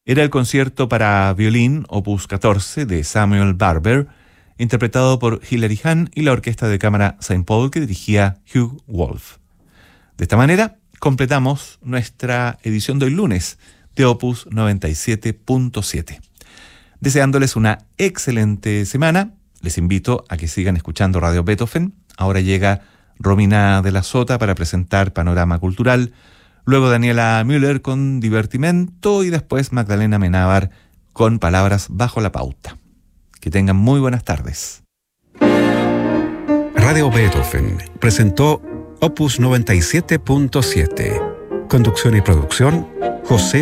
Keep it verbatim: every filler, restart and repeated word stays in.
Era el concierto para violín opus catorce de Samuel Barber, interpretado por Hilary Hahn y la Orquesta de Cámara Saint Paul que dirigía Hugh Wolf. De esta manera, completamos nuestra edición de hoy lunes de Opus noventa y siete punto siete. Deseándoles una excelente semana, les invito a que sigan escuchando Radio Beethoven. Ahora llega Romina de la Sota para presentar Panorama Cultural, luego Daniela Müller con Divertimento y después Magdalena Menábar con Palabras bajo la pauta. Que tengan muy buenas tardes. Radio Beethoven presentó Opus noventa y siete punto siete. Conducción y producción, José